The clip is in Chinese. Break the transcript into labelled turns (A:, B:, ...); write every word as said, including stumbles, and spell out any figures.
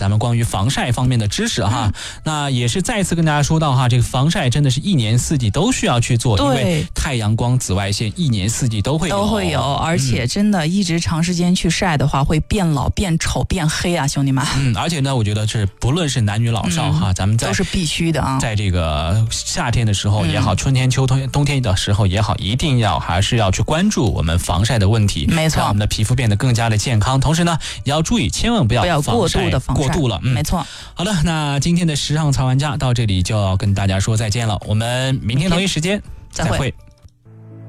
A: 咱们关于防晒方面的知识哈。嗯、那也是再次跟大家说到哈，这个防晒真的是一年四季都需要去做，因为太阳光、紫外线一年四季都会有，
B: 都会有，而且真的一直长时间去晒的话，会变老、变丑、变黑啊，兄弟们。
A: 嗯，而且呢，我觉得是不论是男女老少哈，嗯、咱们在
B: 都是必须的啊，
A: 在这个夏天的时候也好，嗯、春天、秋冬、冬天的时候也好，一定要还是要去关注我们防晒的问题，
B: 没错，
A: 让我们的皮肤变得更加的健康。同时呢，也要注意，千万不要
B: 不要过度的防晒，
A: 过度了，嗯，
B: 没错。
A: 好的，那今天的时尚藏玩家到这里就要跟大家说再见了，我们明天同一时间再会。